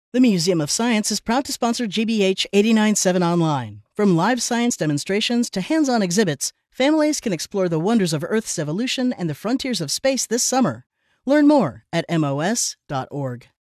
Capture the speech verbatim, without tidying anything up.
The Museum of Science is proud to sponsor G B H eighty-nine point seven Online. From live science demonstrations to hands-on exhibits, families can explore the wonders of Earth's evolution and the frontiers of space this summer. Learn more at M O S dot org.